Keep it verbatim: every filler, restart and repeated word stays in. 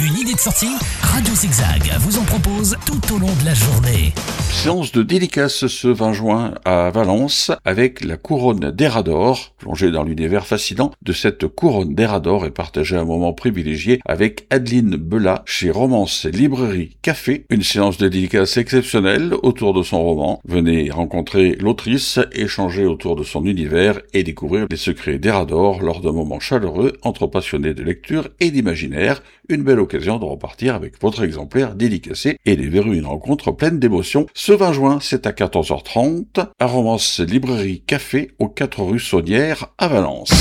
Une idée de sortie? Radio Zigzag vous en propose tout au long de la journée. Séance de dédicace ce vingt juin à Valence avec la couronne d'Hérador. Plongée dans l'univers fascinant de cette couronne d'Hérador et partager un moment privilégié avec Adeline Belat chez Romance Librairie Café. Une séance de dédicace exceptionnelle autour de son roman. Venez rencontrer l'autrice, échanger autour de son univers et découvrir les secrets d'Hérador lors d'un moment chaleureux entre passionnés de lecture et d'imaginaire. Une belle occasion de repartir avec votre exemplaire dédicacé et d'éviter une rencontre pleine d'émotions. Ce vingt juin, c'est à quatorze heures trente, à Romance Librairie Café, aux quatre rue Saunière, à Valence.